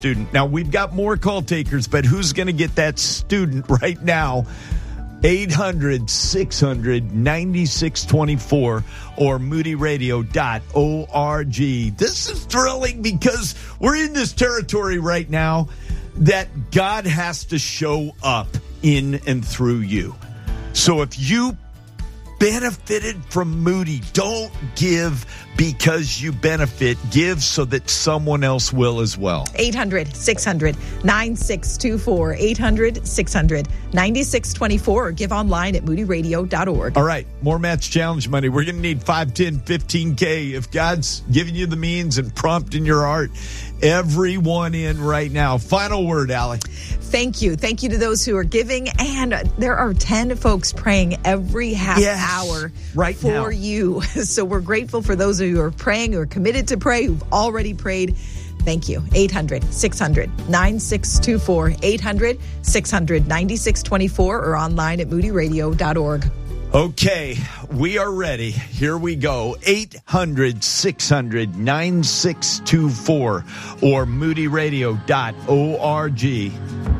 student. Now, we've got more call takers, but who's going to get that student right now? 800-600-9624 or moodyradio.org. This is thrilling because we're in this territory right now that God has to show up in and through you. So if you benefited from Moody, don't give because you benefit. Give so that someone else will as well. 800-600-9624. 800-600-9624. Or give online at moodyradio.org. All right, more Match Challenge money. We're going to need 5, 10, 15K. If God's giving you the means and prompting your heart, everyone in right now. Final word, Allie. Thank you. Thank you to those who are giving. And there are 10 folks praying every half hour right for now. you. So we're grateful for those who are praying, who are committed to pray, who've already prayed. Thank you. 800-600-9624. 800-600-9624 or online at moodyradio.org. Okay, we are ready. Here we go. 800-600-9624 or moodyradio.org.